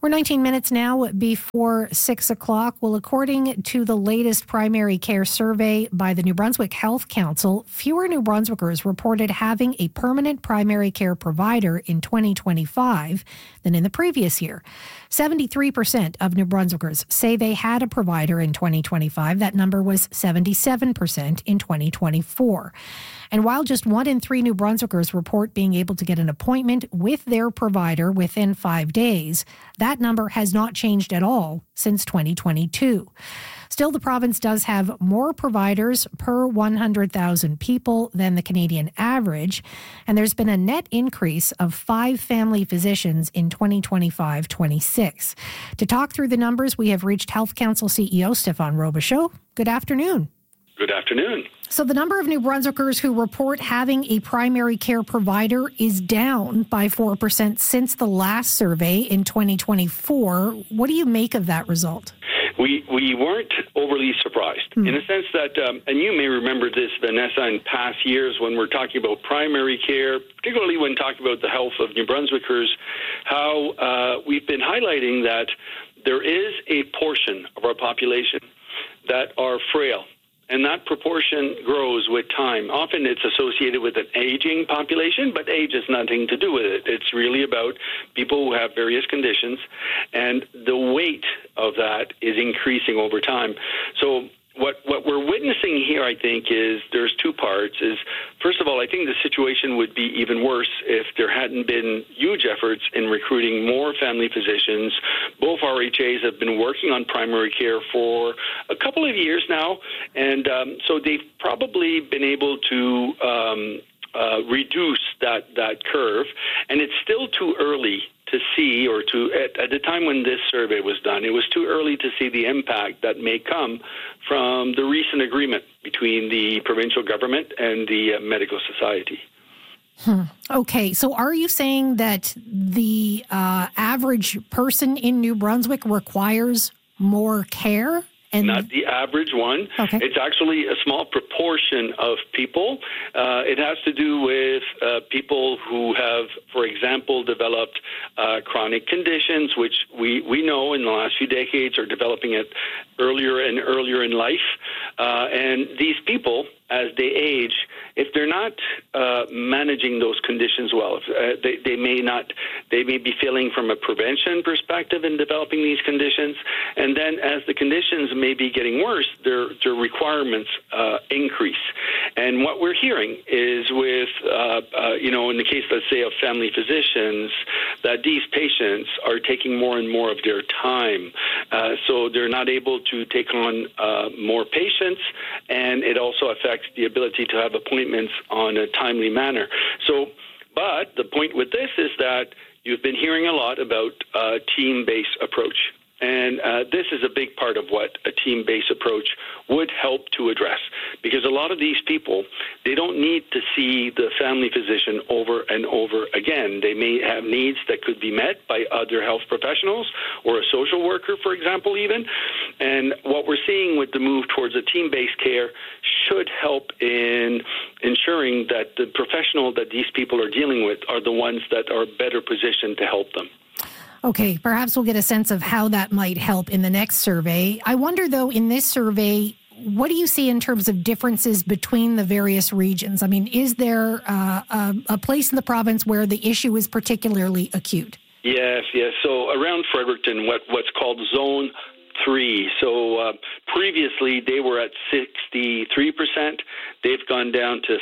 We're 19 minutes now before 6 o'clock. Well, according to the latest primary care survey by the New Brunswick Health Council, fewer New Brunswickers reported having a permanent primary care provider in 2025 than in the previous year. 73% of New Brunswickers say they had a provider in 2025. That number was 77% in 2024. And while just 1 in 3 New Brunswickers report being able to get an appointment with their provider within 5 days, that number has not changed at all since 2022. Still, the province does have more providers per 100,000 people than the Canadian average, and there's been a net increase of 5 family physicians in 2025-26. To talk through the numbers, we have reached Health Council CEO Stéphane Robichaud. Good afternoon. Good afternoon. So the number of New Brunswickers who report having a primary care provider is down by 4% since the last survey in 2024. What do you make of that result? We weren't overly surprised in the sense that, and you may remember this, Vanessa, in past years when we're talking about primary care, particularly when talking about the health of New Brunswickers, how we've been highlighting that there is a portion of our population that are frail. And that proportion grows with time. Often it's associated with an aging population, but age has nothing to do with it. It's really about people who have various conditions, and the weight of that is increasing over time. So what we're witnessing here, I think, is there's 2 parts. Is first of all, I think the situation would be even worse if there hadn't been huge efforts in recruiting more family physicians. Both RHAs have been working on primary care for a couple of years now, and so they've probably been able to reduce that curve, and it's still too early to see, or at the time when this survey was done, it was too early to see the impact that may come from the recent agreement between the provincial government and the medical society. Okay, so are you saying that the average person in New Brunswick requires more care? Not the average one. Okay. It's actually a small proportion of people. It has to do with people who have, for example, developed chronic conditions, which we know in the last few decades are developing it earlier and earlier in life. And these people, as they age, if they're not managing those conditions well, they may be failing from a prevention perspective in developing these conditions, and then as the conditions may be getting worse, their requirements increase. And what we're hearing is with, in the case, let's say, of family physicians, that these patients are taking more and more of their time. So they're not able to take on more patients, and it also affects the ability to have appointments on a timely manner. So, but the point with this is that you've been hearing a lot about a team-based approach. And this is a big part of what a team-based approach would help to address, because a lot of these people, they don't need to see the family physician over and over again. They may have needs that could be met by other health professionals or a social worker, for example, even. And what we're seeing with the move towards a team-based care should help in ensuring that the professional that these people are dealing with are the ones that are better positioned to help them. Okay, perhaps we'll get a sense of how that might help in the next survey. I wonder, though, in this survey, what do you see in terms of differences between the various regions? I mean, is there a place in the province where the issue is particularly acute? Yes. So around Fredericton, what's called Zone 3. So previously they were at 63%. They've gone down to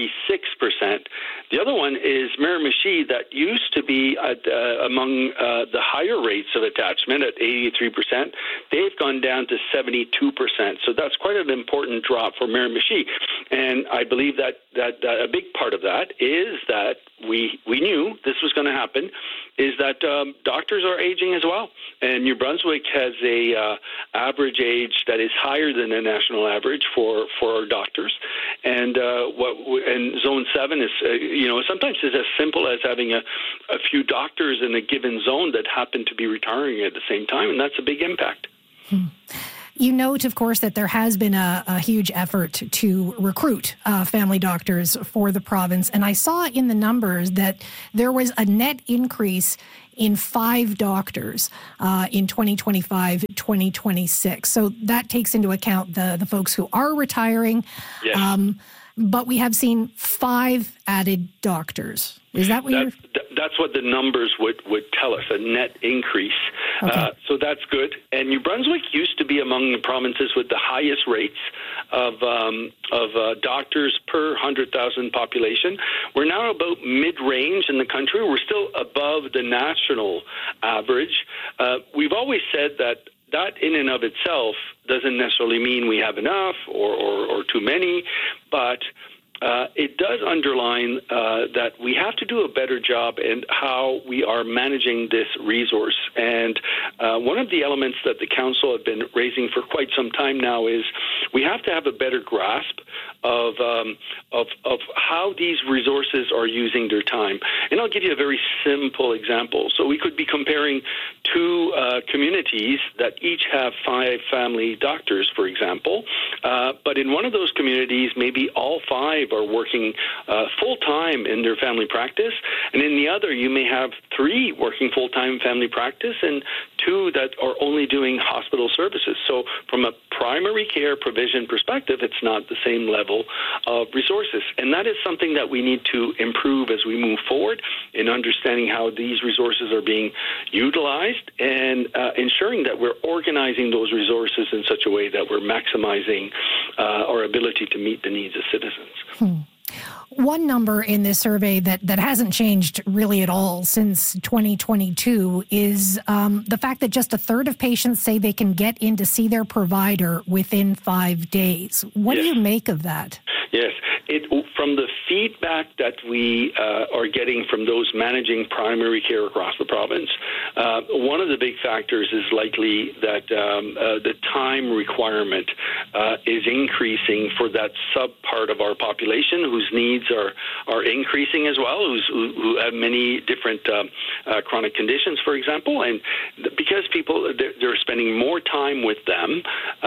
56%. The other one is Miramichi, that used to be among the higher rates of attachment at 83%. They've gone down to 72%. So that's quite an important drop for Miramichi. And I believe that a big part of that is that we knew this was going to happen, is that doctors are aging as well. And New Brunswick has a average age that is higher than the national average for our doctors. And and Zone 7 is, sometimes it's as simple as having a few doctors in a given zone that happen to be retiring at the same time, and that's a big impact. You note, of course, that there has been a huge effort to recruit family doctors for the province. And I saw in the numbers that there was a net increase in 5 doctors in 2025, 2026. So that takes into account the folks who are retiring. Yes. But we have seen 5 added doctors. Is that what that's what the numbers would tell us, a net increase. Okay. So that's good. And New Brunswick used to be among the provinces with the highest rates of doctors per 100,000 population. We're now about mid-range in the country. We're still above the national average. We've always said that in and of itself doesn't necessarily mean we have enough or too many, but it does underline that we have to do a better job in how we are managing this resource. And one of the elements that the council have been raising for quite some time now is we have to have a better grasp of how these resources are using their time. And I'll give you a very simple example. So we could be comparing 2 communities that each have 5 family doctors, for example. But in one of those communities, maybe all 5 are working full-time in their family practice. And in the other, you may have 3 working full-time family practice and 2 that are only doing hospital services. So from a primary care provision perspective, it's not the same level of resources. And that is something that we need to improve as we move forward in understanding how these resources are being utilized and ensuring that we're organizing those resources in such a way that we're maximizing our ability to meet the needs of citizens. One number in this survey that hasn't changed really at all since 2022 is the fact that just 1/3 of patients say they can get in to see their provider within 5 days. What do you make of that? Yes. From the feedback that we are getting from those managing primary care across the province, one of the big factors is likely that the time requirement is increasing for that sub-part of our population whose needs are increasing as well, who have many different chronic conditions, for example. And because people, they're spending more time with them,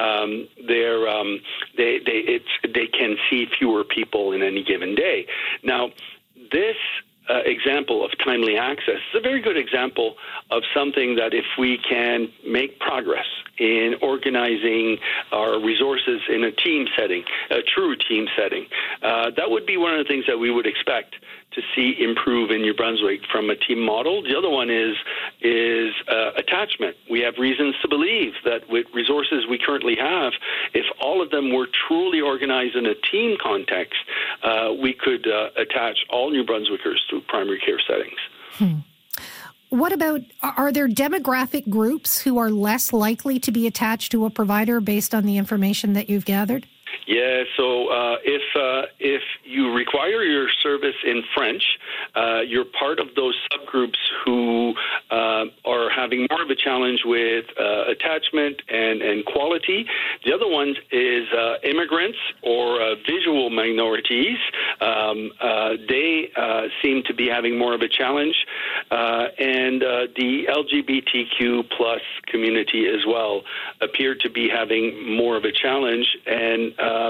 they can see fewer people in any given day. Now, this example of timely access is a very good example of something that if we can make progress in organizing our resources in a team setting, a true team setting, that would be one of the things that we would expect to see improve in New Brunswick from a team model. The other one is attachment. We have reasons to believe that with resources we currently have, if all of them were truly organized in a team context, we could attach all New Brunswickers to primary care settings. What about, are there demographic groups who are less likely to be attached to a provider based on the information that you've gathered? Yeah, so if you require your service in French, you're part of those subgroups who are having more of a challenge with attachment and quality. The other one is immigrants or visual minorities. They seem to be having more of a challenge. And the LGBTQ plus community as well appear to be having more of a challenge and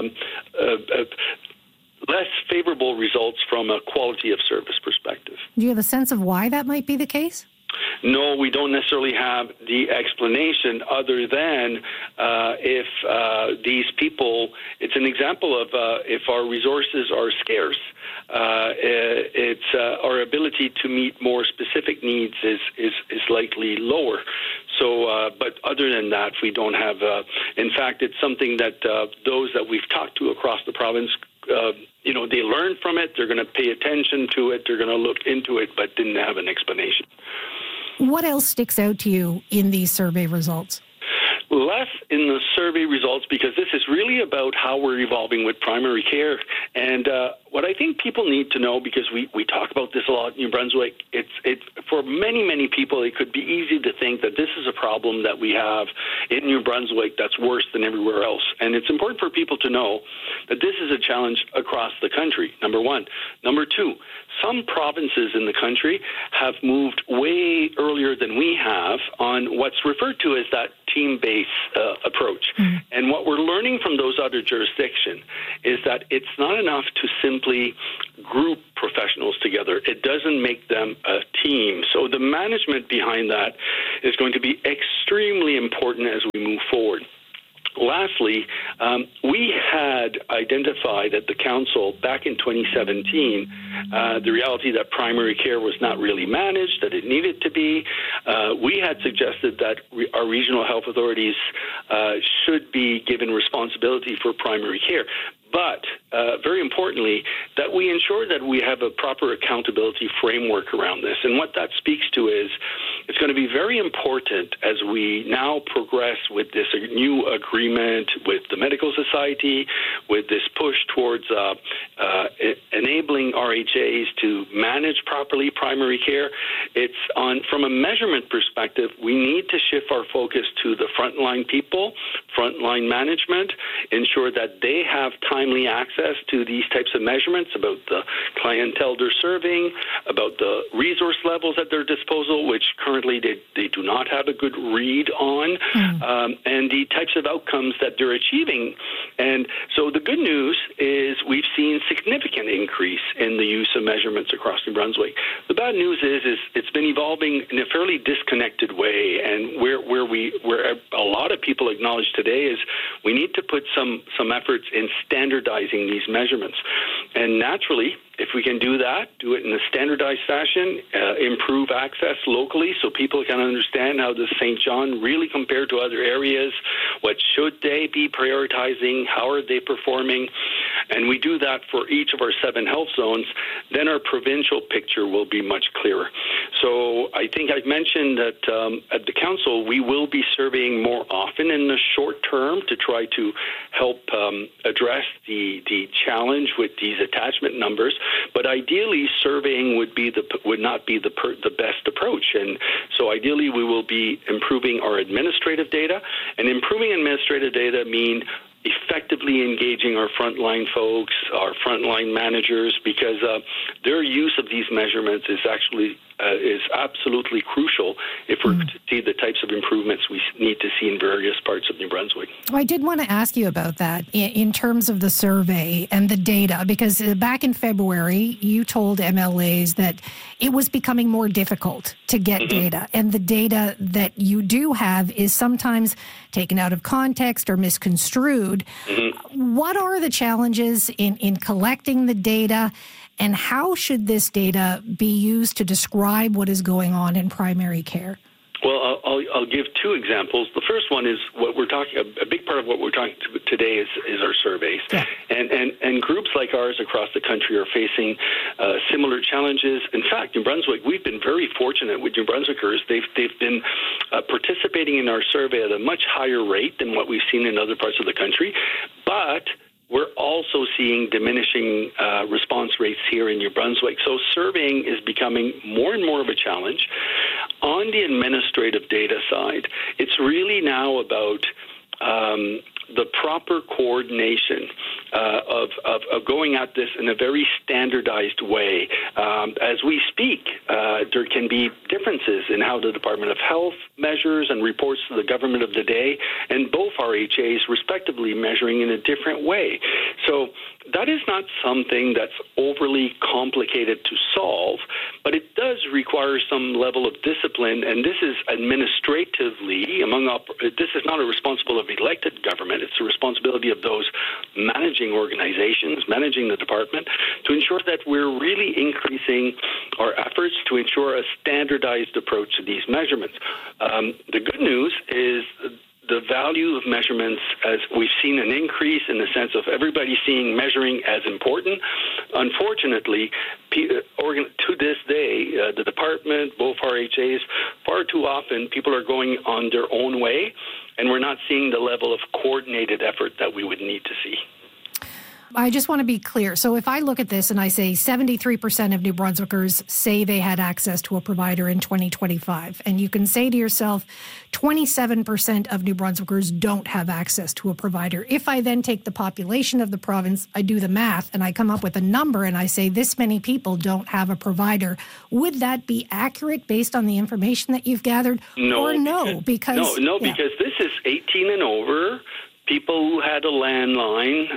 less favorable results from a quality of service perspective. Do you have a sense of why that might be the case? No, we don't necessarily have the explanation other than if these people, it's an example of if our resources are scarce, it's our ability to meet more specific needs is likely lower. So, but other than that, we don't have, in fact, it's something that those that we've talked to across the province, they learn from it, they're going to pay attention to it, they're going to look into it, but didn't have an explanation. What else sticks out to you in these survey results? Less in the survey results, because this is really about how we're evolving with primary care. And what I think people need to know, because we talk about this a lot in New Brunswick, it's for many, many people, it could be easy to think that this is a problem that we have in New Brunswick that's worse than everywhere else. And it's important for people to know that this is a challenge across the country, number one. Number two, some provinces in the country have moved way earlier than we have on what's referred to as that team-based approach. Mm-hmm. And what we're learning from those other jurisdictions is that it's not enough to simply simply group professionals together. It doesn't make them a team. So the management behind that is going to be extremely important as we move forward. Lastly, we had identified at the council back in 2017 the reality that primary care was not really managed, that it needed to be. We had suggested that our regional health authorities should be given responsibility for primary care. But very importantly, that we ensure that we have a proper accountability framework around this. And what that speaks to is it's going to be very important as we now progress with this new agreement with the Medical Society, with this push towards enabling RHAs to manage properly primary care. It's from a measurement perspective, we need to shift our focus to the frontline people, frontline management, ensure that they have timely access to these types of measurements about the clientele they're serving, about the resource levels at their disposal, which currently they do not have a good read on, and the types of outcomes that they're achieving. And so the good news is we've seen significant increase in the use of measurements across New Brunswick. The bad news is it's been evolving in a fairly disconnected way, and where a lot of people acknowledge today is we need to put some efforts in standardizing these measurements. And naturally, if we can do that, do it in a standardized fashion, improve access locally so people can understand how the St. John really compared to other areas, what should they be prioritizing, how are they performing, and we do that for each of our 7 health zones, then our provincial picture will be much clearer. So I think I've mentioned that at the council, we will be surveying more often in the short term to try to help address the challenge with these attachment numbers. But ideally, surveying would not be the best approach. And so ideally, we will be improving our administrative data. And improving administrative data mean effectively engaging our frontline folks, our frontline managers, because their use of these measurements is absolutely crucial if we're to see the types of improvements we need to see in various parts of New Brunswick. Well, I did want to ask you about that in terms of the survey and the data, because back in February, you told MLAs that it was becoming more difficult to get data, and the data that you do have is sometimes taken out of context or misconstrued. What are the challenges in collecting the data? And how should this data be used to describe what is going on in primary care? Well, I'll give 2 examples. The first one is what we're talking. A big part of what we're talking today is our surveys, and groups like ours across the country are facing similar challenges. In fact, New Brunswick, we've been very fortunate with New Brunswickers. They've been participating in our survey at a much higher rate than what we've seen in other parts of the country, but we're also seeing diminishing response rates here in New Brunswick. So surveying is becoming more and more of a challenge. On the administrative data side, it's really now about the proper coordination of going at this in a very standardized way. As we speak, there can be differences in how the Department of Health measures and reports to the government of the day, and both RHAs respectively measuring in a different way. So that is not something that's overly complicated to solve, but it does require some level of discipline, and this is administratively, this is not a responsibility of elected government, it's a responsibility of those managing organizations, managing the department, to ensure that we're really increasing our efforts to ensure a standardized approach to these measurements. The good news is the value of measurements, as we've seen an increase in the sense of everybody seeing measuring as important. Unfortunately, to this day, the department, both RHAs, far too often people are going on their own way, and we're not seeing the level of coordinated effort that we would need to see. I just want to be clear. So if I look at this and I say 73% of New Brunswickers say they had access to a provider in 2025, and you can say to yourself, 27% of New Brunswickers don't have access to a provider. If I then take the population of the province, I do the math, and I come up with a number, and I say this many people don't have a provider, would that be accurate based on the information that you've gathered? No. Or no? Because because this is 18 and over. people who had a landline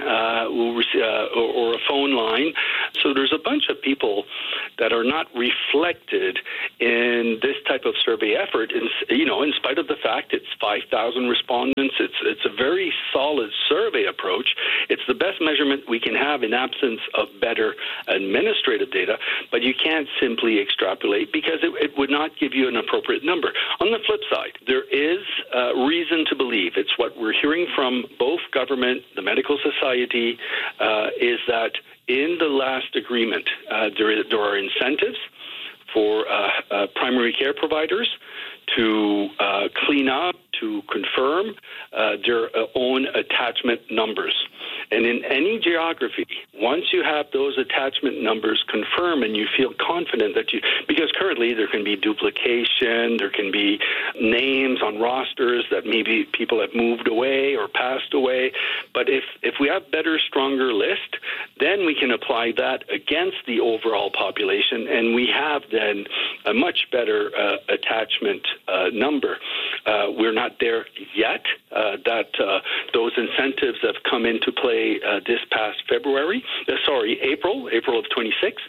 or a phone line. So there's a bunch of people that are not reflected in this type of survey effort. And, in spite of the fact it's 5,000 respondents, it's a very solid survey approach. It's the best measurement we can have in absence of better administrative data, but you can't simply extrapolate because it would not give you an appropriate number. On the flip side, there is reason to believe, it's what we're hearing from both government, the medical society, is that in the last agreement, there are incentives for primary care providers to clean up, to confirm their own attachment numbers. And in any geography, once you have those attachment numbers confirmed and you feel confident that because currently there can be duplication, there can be names on rosters that maybe people have moved away or passed away. But if we have better, stronger list, then we can apply that against the overall population, and we have then a much better attachment number. We're not there yet. Those incentives have come into play this past April of 26.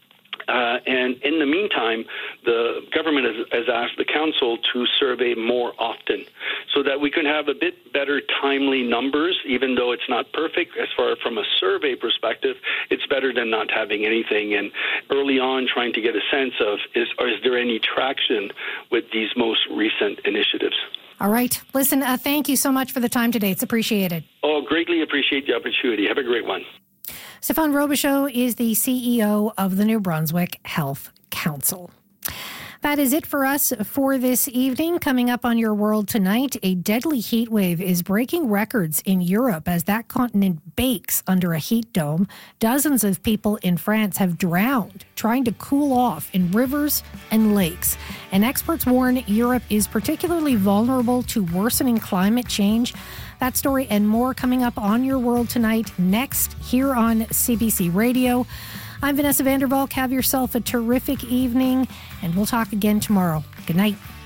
And in the meantime, the government has asked the council to survey more often so that we can have a bit better timely numbers, even though it's not perfect. As far from a survey perspective, it's better than not having anything. And early on, trying to get a sense of, is there any traction with these most recent initiatives? All right. Listen, thank you so much for the time today. It's appreciated. Oh, greatly appreciate the opportunity. Have a great one. Stéphane Robichaud is the CEO of the New Brunswick Health Council. That is it for us for this evening. Coming up on Your World Tonight, a deadly heat wave is breaking records in Europe as that continent bakes under a heat dome. Dozens of people in France have drowned trying to cool off in rivers and lakes. And experts warn Europe is particularly vulnerable to worsening climate change. That story and more coming up on Your World Tonight next here on CBC Radio. I'm Vanessa Vandervalk. Have yourself a terrific evening, and we'll talk again tomorrow. Good night.